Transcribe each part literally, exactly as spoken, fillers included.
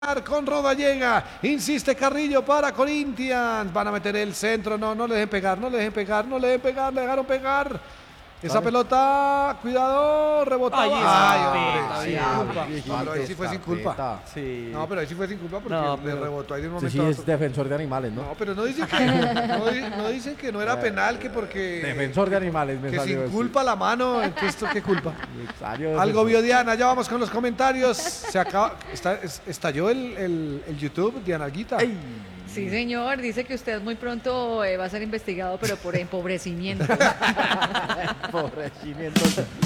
Con Rodallega, insiste Carrillo para Corinthians, van a meter el centro, no, no le dejen pegar, no le dejen pegar, no le dejen pegar, le dejaron pegar. Esa vale. Pelota, cuidado, rebotaba. Ay, Ay, hombre, hombre, sí, sí, no, pero ahí sí fue sin culpa. Sí. No, pero ahí sí fue sin culpa porque no, le rebotó ahí de un momento. Sí, sí, es defensor de animales, ¿no? No, pero no dicen que no, no dicen que no era penal, que porque defensor de animales, me que salió sin así. culpa la mano, entonces ¿qué culpa? Algo vio Diana, ya vamos con los comentarios. Se acaba, está, estalló el, el, el YouTube, Diana Guita. Ey. Sí, señor, dice que usted muy pronto eh, va a ser investigado, pero por empobrecimiento. Empobrecimiento.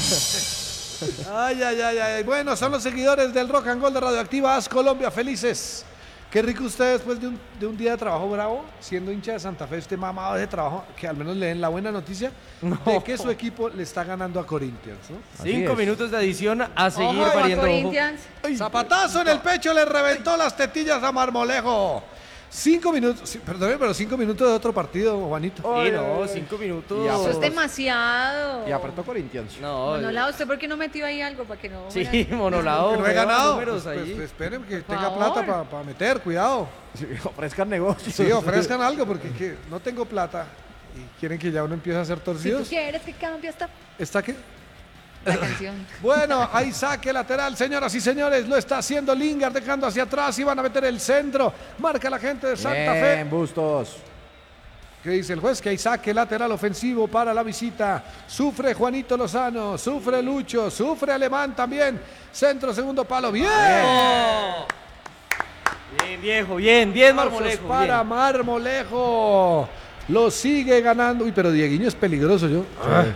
Ay, ay, ay, ay. Bueno, son los seguidores del Rock and Roll de Radioactiva Haz Colombia, felices. Qué rico usted después de un, de un día de trabajo bravo, siendo hincha de Santa Fe, este mamado de trabajo, que al menos le den la buena noticia no. de que su equipo le está ganando a Corinthians, ¿no? Cinco minutos de adición a seguir ojo, pariendo a Corinthians. Ojo. Zapatazo en el pecho, le reventó las tetillas a Marmolejo. Cinco minutos, sí, perdón, pero cinco minutos de otro partido, Juanito. Sí, no, cinco minutos. Eso es demasiado. Y apretó Corinthians. No, Monolado, ¿usted por qué no metió ahí algo para que no? Sí, fuera... Monolado. Que no he ganado. Pues, pues, ahí. pues, esperen que Por tenga favor. plata para pa meter, cuidado. Sí, ofrezcan negocios. Sí, ofrezcan algo porque que no tengo plata y quieren que ya uno empiece a hacer Si torcidos. tú quieres que cambie esta ¿Está qué? la canción. Bueno, ahí saque lateral, señoras y señores, lo está haciendo Lingard, dejando hacia atrás y van a meter el centro. Marca la gente de Santa Bien, Fe. Bustos. ¿Qué dice el juez? Que hay saque lateral ofensivo para la visita. Sufre Juanito Lozano, sufre Lucho, sufre Alemán también. Centro, segundo palo. ¡Bien! Oh. Bien, viejo, bien, bien, Marmolejo. Para bien. Marmolejo. Lo sigue ganando. Uy, pero Dieguiño es peligroso, yo. Ah.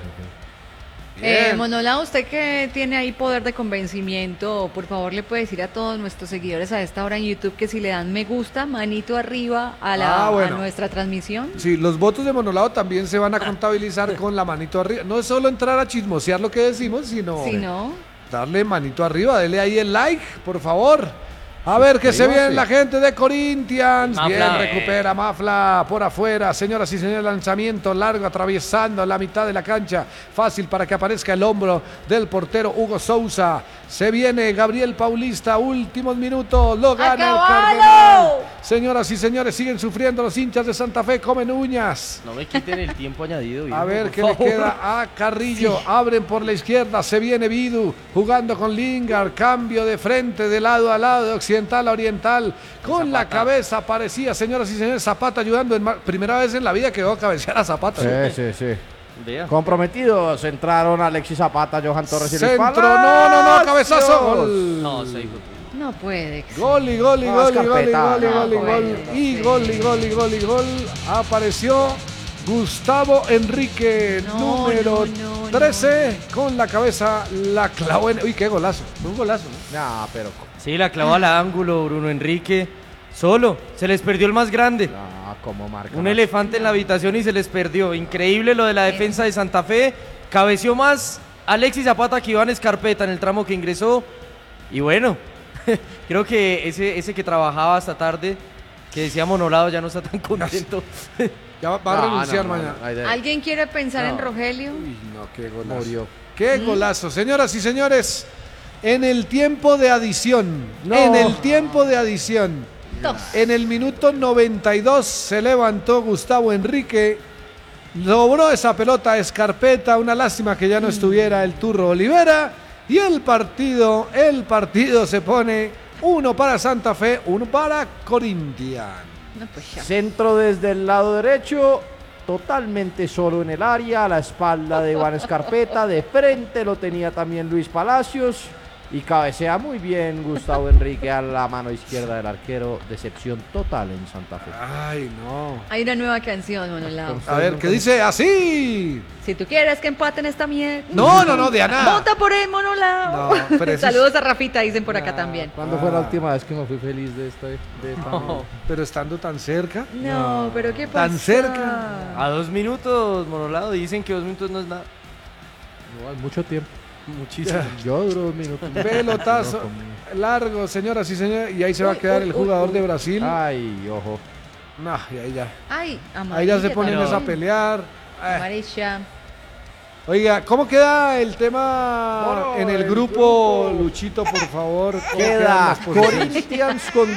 Eh, Monolado, usted que tiene ahí poder de convencimiento, por favor le puede decir a todos nuestros seguidores a esta hora en YouTube que si le dan me gusta, manito arriba a, la, Ah, bueno. a nuestra transmisión. Sí, los votos de Monolado también se van a contabilizar con la manito arriba. No es solo entrar a chismosear lo que decimos, sino Si no, darle manito arriba, dele ahí el like, por favor. A ver que se Arriba, viene sí. la gente de Corinthians. Mafla. Bien, recupera Mafla por afuera. Señoras y señores, lanzamiento largo atravesando la mitad de la cancha. Fácil para que aparezca el hombro del portero Hugo Sousa. Se viene Gabriel Paulista, últimos minutos. Lo gana el ¡Acabalo! Cardenal. Señoras y señores, siguen sufriendo los hinchas de Santa Fe. Comen uñas. No me quiten el tiempo añadido. Viejo, A ver por qué le favor. queda a Carrillo. Sí. Abren por la izquierda. Se viene Vidu jugando con Lingard. Cambio de frente de lado a lado, de occidental a oriental. Con Zapata. la cabeza parecía, señoras y señores, Zapata ayudando. En primera vez en la vida que veo cabecear a Zapata. Sí, sí, sí. Vea. Comprometidos, entraron Alexis Zapata, Johan Torres y Luis Centro, Palacios. no, no, no, cabezazo. Gol. No, soy no puede. Gol y gol y No, gol y es gol y carpeta. gol y No gol y puede, gol no y puede. gol y gol y gol y gol. Apareció Gustavo Enrique, No, número no, no, trece, con la cabeza la clavó en... Uy, qué golazo, fue un golazo, ¿no? Nah, pero. Sí, la clavó al ángulo, Bruno Enrique. Solo, se les perdió el más grande. Nah, como marca. Un elefante en la habitación y se les perdió. Increíble lo de la defensa de Santa Fe. Cabeció más Alexis Zapata que Iván Escarpeta en el tramo que ingresó. Y bueno, creo que ese, ese que trabajaba hasta tarde, que decía Monolado, ya no está tan contento. Ya va, va a renunciar mañana. ¿Alguien quiere pensar No. en Rogelio? Uy, no, qué golazo. Murió. Qué golazo. Señoras y señores, en el tiempo de adición, No. en el tiempo de adición, Dos. en el minuto noventa y dos se levantó Gustavo Enrique, logró esa pelota a Escarpeta, una lástima que ya no estuviera el Turro Olivera, y el partido, el partido se pone uno para Santa Fe, uno para Corinthians. No, pues ya. Centro desde el lado derecho, totalmente solo en el área, a la espalda de Iván Escarpeta, de frente lo tenía también Luis Palacios y cabecea muy bien Gustavo Enrique a la mano izquierda del arquero. Decepción total en Santa Fe. Ay, no. Hay una nueva canción, Monolado. A ver, ¿qué dice? Así. Si tú quieres que empaten esta mierda. No, no, no, Diana. Vota por él, Monolado. No, pero eso Saludos a Rafita, dicen por acá Ah, también. ¿Cuándo fue la última vez que me fui feliz de esta? De esta No. Pero estando tan cerca. No, pero ¿qué pasa? Tan cerca. A dos minutos, Monolado. Dicen que dos minutos no es nada. No, hay mucho tiempo. Muchísimo. Yo duro dos minutos. Pelotazo No, conmigo. largo, señoras y señores. Y ahí se va a Uy, quedar uy, el uy, jugador uy. de Brasil. Ay, ojo. No, y ahí ya. Ay, Ahí ya se ponen también. a pelear. Eh, Amarilla. Oiga, ¿cómo queda el tema Bueno, en el el grupo, grupo. Luchito, por favor? ¿Cómo quedan Queda las posiciones? Corinthians con